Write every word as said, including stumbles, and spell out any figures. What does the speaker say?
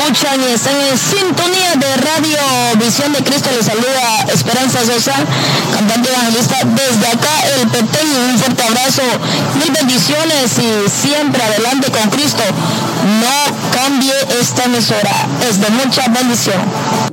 escuchan y están en sintonía de Radio Visión de Cristo. Les saluda Esperanza Sosa, cantante evangelista desde acá, el Peteño. Un fuerte abrazo, mil bendiciones y siempre adelante con Cristo. No cambie esta emisora, es de mucha bendición.